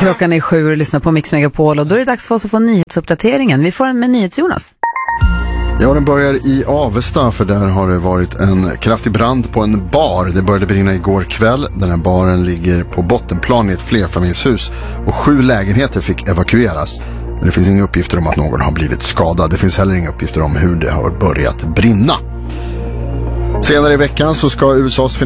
Klockan är 7 och lyssnar på Mix Megapol och då är det dags för oss att få nyhetsuppdateringen. Vi får en med NyhetsJonas. Ja, den börjar i Avesta, för där har det varit en kraftig brand på en bar. Det började brinna igår kväll. Den här baren ligger på bottenplan i ett flerfamiljshus och 7 lägenheter fick evakueras. Men det finns inga uppgifter om att någon har blivit skadad. Det finns heller inga uppgifter om hur det har börjat brinna. Senare i veckan så ska USAs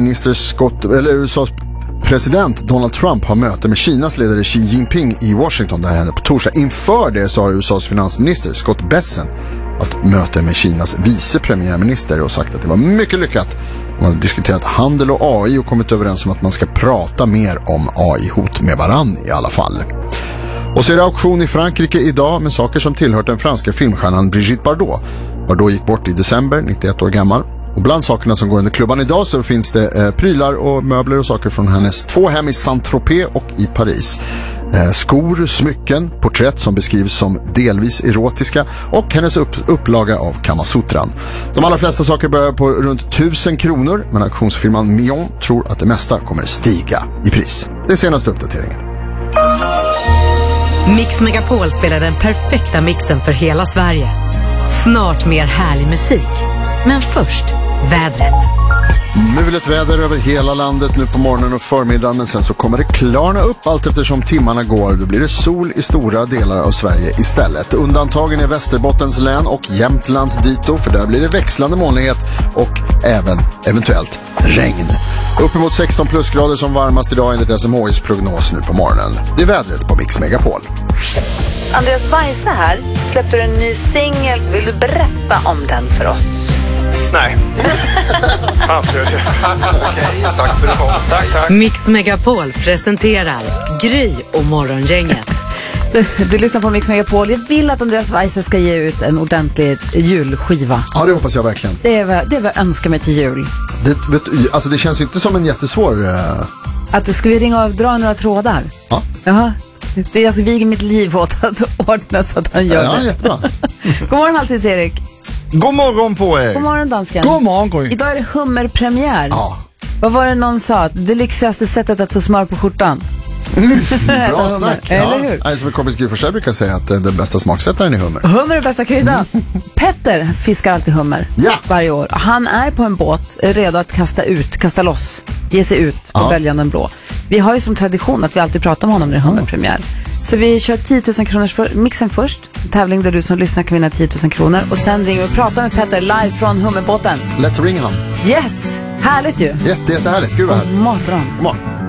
president Donald Trump har möte med Kinas ledare Xi Jinping i Washington. Det här hände på torsdag. Inför det så har USAs finansminister Scott Bessent haft möte med Kinas vicepremiärminister och sagt att det var mycket lyckat. Man har diskuterat handel och AI och kommit överens om att man ska prata mer om AI-hot med varann i alla fall. Och så är det auktion i Frankrike idag med saker som tillhört den franska filmstjärnan Brigitte Bardot. Bardot gick bort i december, 91 år gammal. Och bland sakerna som går under klubban idag så finns det prylar och möbler och saker från hennes 2 hem i Saint-Tropez och i Paris. Skor, smycken, porträtt som beskrivs som delvis erotiska och hennes upplaga av Kamasutran. De allra flesta saker börjar på runt 1000 kronor, men auktionsfirman Mion tror att det mesta kommer stiga i pris. Det är senaste uppdateringen. Mix Megapol spelar den perfekta mixen för hela Sverige. Snart mer härlig musik. Men först, vädret. Mulet väder över hela landet nu på morgonen och förmiddagen, men sen så kommer det klarna upp allt eftersom timmarna går. Då blir det sol i stora delar av Sverige istället. Undantagen är Västerbottens län och Jämtlands dito, för där blir det växlande molnighet och även eventuellt regn. Uppemot 16 plusgrader som varmast idag enligt SMHIs prognos nu på morgonen. Det är vädret på Mix Megapol. Andreas Weise här. Släppte du en ny singel? Vill du berätta om den för oss? Nej. Fan ska jag det. Okej, tack för det. Tack. Mix Megapol presenterar Gry och Morgongänget. Du lyssnar på Mix Megapol. Jag vill att Andreas Weise ska ge ut en ordentlig julskiva. Ja, det hoppas jag verkligen. Det är vad jag önskar mig till jul. Det känns inte som en jättesvår... Att ska vi ringa och dra några trådar? Ja. Jaha. Det är alltså viger mitt liv åt att ordna så att han gör det. Ja, jättebra. God morgon Halvtids-Erik. God morgon på er. God morgon dansken. God morgon, Gry. Idag är det hummerpremiär. Ja. Vad var det någon sa? Det lyxigaste sättet att få smör på skjortan. Bra snack. Eller hur? Ja. Som en kompis Gry Forssell brukar säga att den bästa smaksättaren är hummer. Hummer är bästa kryddan. Petter fiskar alltid hummer varje år. Han är på en båt redo att kasta loss, ge sig ut på bälgen den blå. Vi har ju som tradition att vi alltid pratar om honom när det är hummerpremiär. Så vi kör 10 000 kronors mixen först. En tävling där du som lyssnar kan vinna 10 000 kronor. Och sen ringer vi och pratar med Petter live från hummerbåten. Let's ring han. Yes, härligt ju. Jättehärligt. Gud vad härligt. God morgon. God morgon.